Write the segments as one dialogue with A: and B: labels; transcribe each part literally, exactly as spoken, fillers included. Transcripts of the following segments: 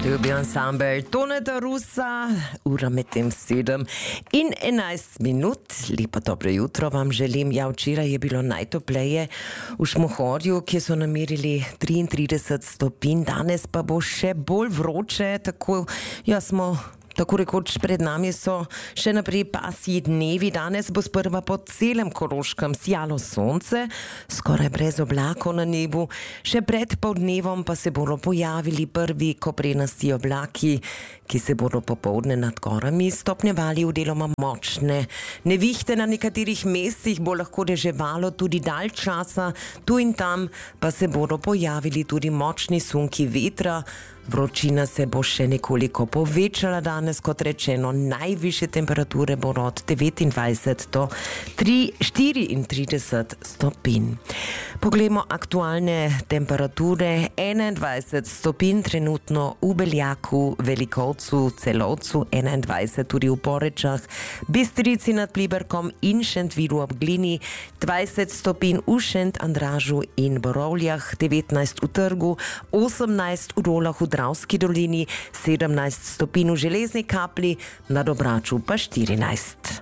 A: Ljubi ansambel Toneta Rusa, ura med tem sedem in enajst minut. Lepo dobro jutro vam želim. Ja, včeraj je bilo najtopleje v Šmohorju, kjer so namerili triintrideset stopinj, danes pa bo še bolj vroče, tako, ja, smo... Tako rekoč pred nami so še naprej pasji dnevi. Danes bo sprva po celem Koroškem sijalo sonce, skoraj brez oblakov na nebu. Še pred poldnevom pa se bodo pojavili prvi koprenasti oblaki, ki se bodo popoldne nad gorami stopnjevali v deloma močne nevihte. Na nekaterih mestih bo lahko deževalo tudi dalj časa, tu in tam pa se bodo pojavili tudi močni sunki vetra. Vročina se bo še nekoliko povečala danes, kot rečeno, najvišje temperature bodo od devetindvajset do štiriintrideset stopinj. Poglejmo aktualne temperature. enaindvajset stopinj trenutno v Beljaku, Velikovcu, Celovcu, enaindvajset tudi v Porečah, Bistrici nad Pliberkom in Šentvidu ob Glini, dvajset stopinj v Šent-Andražu in Borovljah, devetnajst v Trgu, osemnajst v Dolah v Dravski dolini, sedemnajst stopinj v Železni Kapli, na Dobraču pa štirinajst.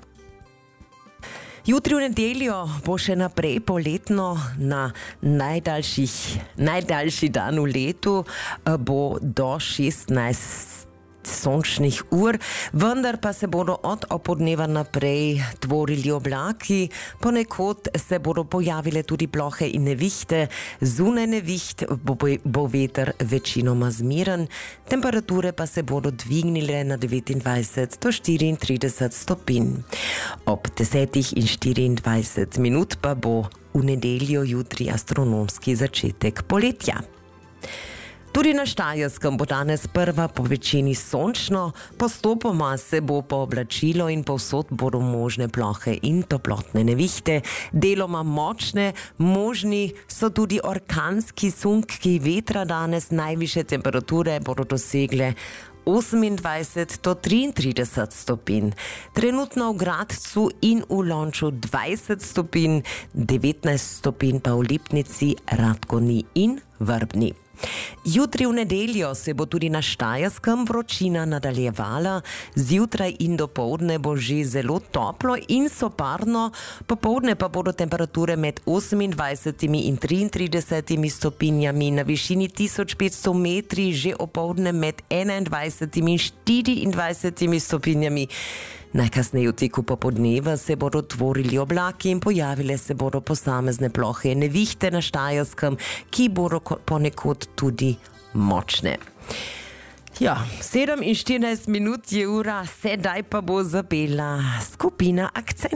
A: Jutri v nedeljo bo še naprej poletno, na najdaljših, najdaljši dan v letu bo do šestnajst sončnih ur, vendar pa se bodo od opoldneva naprej tvorili oblaki, ponekod se bodo pojavile tudi plohe in nevihte, zunaj neviht bo, bo veter večinoma zmiren, temperature pa se bodo dvignile na devetindvajset do štiriintrideset stopinj. Ob desetih in štiriindvajset minut pa bo v nedeljo jutri astronomski začetek poletja. Tudi na Štajerskem bo danes prva po večini sončno, postopoma se bo pooblačilo in povsod bodo možne plohe in toplotne nevihte, deloma močne, možni so tudi orkanski sunki vetra danes, najvišje temperature bodo dosegle osemindvajset do triintrideset stopinj. Trenutno v Gradcu in v Lonču dvajset stopinj, devetnajst stopinj pa v Lipnici, Radgoni in Vrbni. Jutri v nedeljo se bo tudi na Štajerskem vročina nadaljevala, zjutraj in dopoldne bo že zelo toplo in soparno, popoldne pa bodo temperature med osemindvajsetimi in triintridesetimi stopinjami, na višini tisoč petsto metri že opoldne med enaindvajsetimi in štiriindvajsetimi stopinjami. Najkasneje v teku popoldneva se bodo tvorili oblaki in pojavile se bodo posamezne plohe in nevihte na Štajerskem, ki bodo ponekod tudi močne. Ja, sedem in štirinajst minut je ura, sedaj pa bo zapela skupina Akcent.